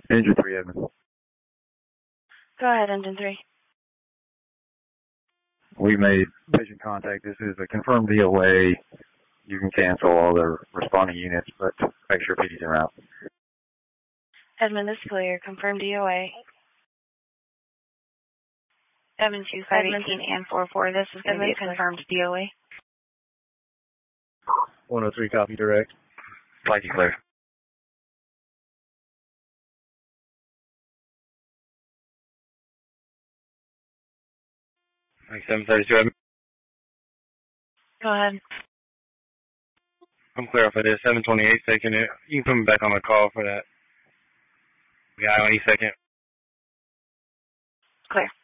Engine 3, Edmund. Go ahead, Engine 3. We made vision contact. This is a confirmed DOA. You can cancel all the responding units, but make sure PD's en route. Edmund, this is clear. Confirmed DOA. Edmund 2518 and 44. This is going to be a confirmed DOA. 103, copy direct. Flight clear. Like 732. Go ahead. I'm clear off of this. 728 taking it. You can put me back on the call for that. We got on any second. Clear.